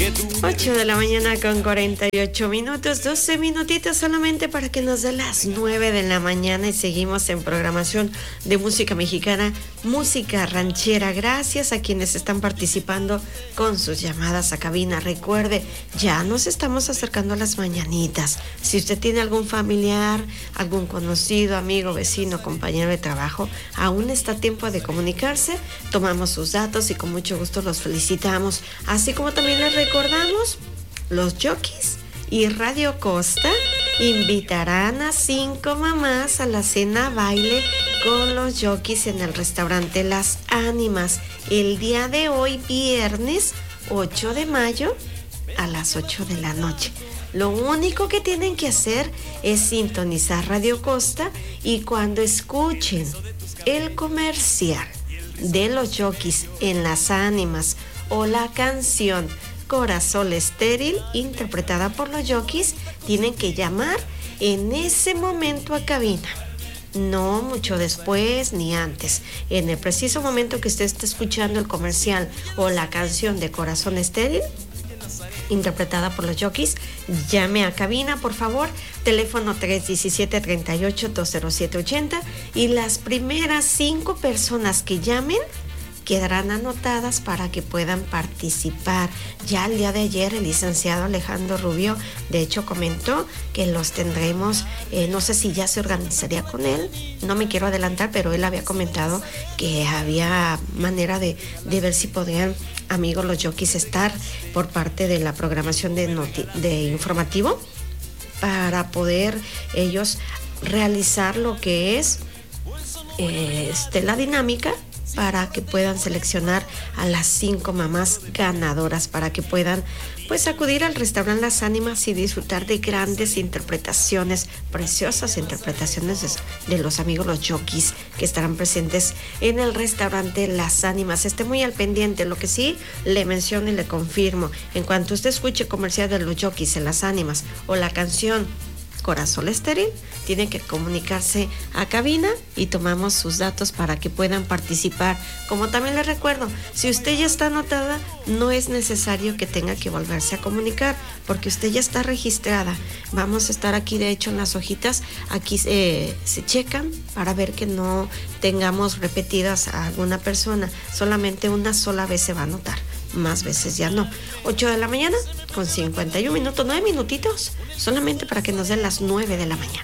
8 de la mañana con 48 minutos, 12 minutitos solamente para que nos dé las 9 de la mañana y seguimos en programación de música mexicana, música ranchera. Gracias a quienes están participando con sus llamadas a cabina. Recuerde, ya nos estamos acercando a las mañanitas. Si usted tiene algún familiar, algún conocido, amigo, vecino, compañero de trabajo, aún está a tiempo de comunicarse. Tomamos sus datos y con mucho gusto los felicitamos. Así como también les recordamos, los Jockeys y Radio Costa invitarán a 5 mamás a la cena baile con los Jockeys en el restaurante Las Ánimas el día de hoy, viernes 8 de mayo a las 8 de la noche. Lo único que tienen que hacer es sintonizar Radio Costa y cuando escuchen el comercial de los Jockeys en Las Ánimas o la canción Corazón Estéril, interpretada por los Jockeys, tienen que llamar en ese momento a cabina. No mucho después ni antes. En el preciso momento que usted está escuchando el comercial o la canción de Corazón Estéril, interpretada por los Jockeys, llame a cabina, por favor. Teléfono 317-38-20780 y las primeras 5 personas que llamen quedarán anotadas para que puedan participar. Ya el día de ayer el licenciado Alejandro Rubio, de hecho, comentó que los tendremos, no sé si ya se organizaría con él, no me quiero adelantar, pero él había comentado que había manera de ver si podrían, amigos los Jockeys, estar por parte de la programación de informativo para poder ellos realizar lo que es la dinámica, para que puedan seleccionar a las 5 mamás ganadoras, para que puedan pues acudir al restaurante Las Ánimas y disfrutar de grandes interpretaciones, preciosas interpretaciones de los amigos los Jockeys que estarán presentes en el restaurante Las Ánimas. Esté muy al pendiente. Lo que sí le menciono y le confirmo, en cuanto usted escuche comercial de los Jockeys en Las Ánimas o la canción Corazón Estéril, tiene que comunicarse a cabina y tomamos sus datos para que puedan participar. Como también les recuerdo, si usted ya está anotada, no es necesario que tenga que volverse a comunicar, porque usted ya está registrada. Vamos a estar aquí, de hecho, en las hojitas, aquí se checan para ver que no tengamos repetidas a alguna persona. Solamente una sola vez se va a anotar, más veces ya no. 8 de la mañana con 51 minutos, 9 minutitos, solamente para que nos den las 9 de la mañana.